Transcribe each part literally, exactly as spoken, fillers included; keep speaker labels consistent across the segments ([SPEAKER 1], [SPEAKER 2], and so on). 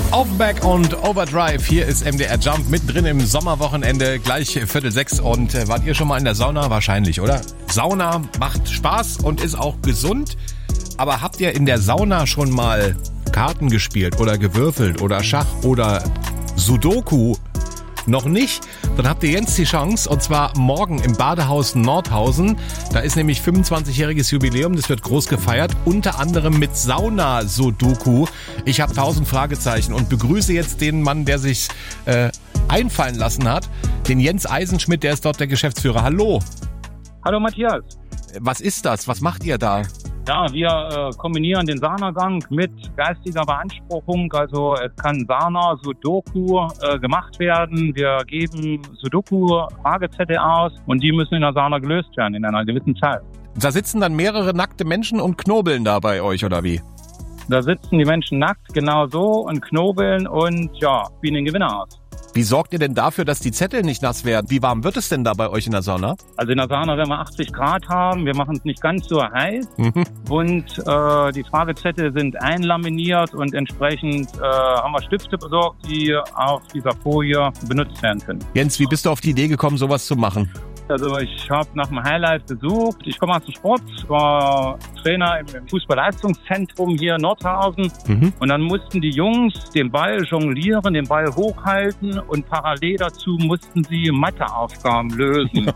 [SPEAKER 1] Offenbach und Overdrive. Hier ist M D R Jump mittendrin im Sommerwochenende, gleich Viertel sechs. Und äh, wart ihr schon mal in der Sauna? Wahrscheinlich, oder? Sauna macht Spaß und ist auch gesund. Aber habt ihr in der Sauna schon mal Karten gespielt oder gewürfelt oder Schach oder Sudoku? Noch nicht? Dann habt ihr jetzt die Chance, und zwar morgen im Badehaus Nordhausen. Da ist nämlich fünfundzwanzigjähriges Jubiläum, das wird groß gefeiert, unter anderem mit Sauna-Sudoku. Ich habe tausend Fragezeichen und begrüße jetzt den Mann, der sich äh, einfallen lassen hat, den Jens Eisenschmidt, der ist dort der Geschäftsführer. Hallo.
[SPEAKER 2] Hallo Matthias.
[SPEAKER 1] Was ist das? Was macht ihr da?
[SPEAKER 2] Ja, wir äh, kombinieren den Saunagang mit geistiger Beanspruchung. Also es kann Sauna, Sudoku äh, gemacht werden. Wir geben Sudoku-Fragezettel aus und die müssen in der Sauna gelöst werden in einer gewissen Zeit.
[SPEAKER 1] Da sitzen dann mehrere nackte Menschen und knobeln da bei euch, oder wie?
[SPEAKER 2] Da sitzen die Menschen nackt, genau so, und knobeln und ja, spielen den Gewinner aus.
[SPEAKER 1] Wie sorgt ihr denn dafür, dass die Zettel nicht nass werden? Wie warm wird es denn da bei euch in der Sauna?
[SPEAKER 2] Also in der Sauna werden wir achtzig Grad haben. Wir machen es nicht ganz so heiß. Mhm. Und äh, die Fragezettel sind einlaminiert und entsprechend äh, haben wir Stifte besorgt, die auf dieser Folie benutzt werden können.
[SPEAKER 1] Jens, wie bist du auf die Idee gekommen, sowas zu machen?
[SPEAKER 2] Also ich habe nach dem Highlight gesucht. Ich komme aus dem Sport, war Trainer im Fußballleistungszentrum hier in Nordhausen. Mhm. Und dann mussten die Jungs den Ball jonglieren, den Ball hochhalten und parallel dazu mussten sie Matheaufgaben lösen.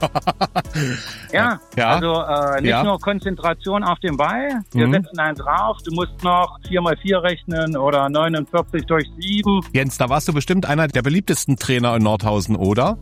[SPEAKER 2] ja, ja, also äh, nicht ja. nur Konzentration auf den Ball. Wir mhm. setzen einen drauf. Du musst noch vier mal vier rechnen oder neunundvierzig durch sieben.
[SPEAKER 1] Jens, da warst du bestimmt einer der beliebtesten Trainer in Nordhausen, oder?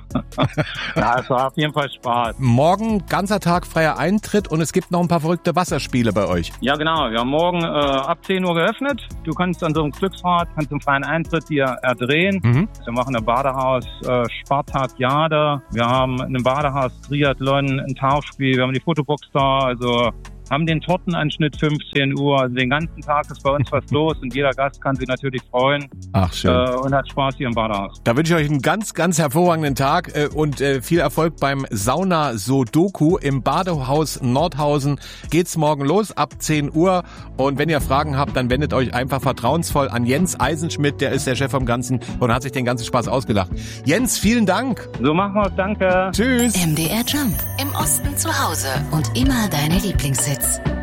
[SPEAKER 2] Ja, es war auf jeden Fall Spaß.
[SPEAKER 1] Morgen ganzer Tag freier Eintritt und es gibt noch ein paar verrückte Wasserspiele bei euch.
[SPEAKER 2] Ja, genau. Wir haben morgen äh, ab zehn Uhr geöffnet. Du kannst an so einem Glücksrad, kannst im freien Eintritt hier erdrehen. Mhm. Wir machen ein Badehaus äh, Spartakiade. Wir haben ein Badehaus Triathlon, ein Tauchspiel. Wir haben die Fotobox da. Also haben den Tortenanschnitt fünfzehn Uhr. Also den ganzen Tag ist bei uns was los und jeder Gast kann sich natürlich freuen.
[SPEAKER 1] Ach, schön.
[SPEAKER 2] Äh, und hat Spaß hier im Badehaus.
[SPEAKER 1] Da wünsche ich euch einen ganz, ganz hervorragenden Tag äh, und äh, viel Erfolg beim Sauna-Sudoku im Badehaus Nordhausen. Geht's morgen los ab zehn Uhr. Und wenn ihr Fragen habt, dann wendet euch einfach vertrauensvoll an Jens Eisenschmidt. Der ist der Chef vom Ganzen und hat sich den ganzen Spaß ausgedacht. Jens, vielen Dank.
[SPEAKER 2] So machen wir's. Danke.
[SPEAKER 1] Tschüss.
[SPEAKER 3] M D R Jump. Im Osten zu Hause und immer deine Lieblingshits.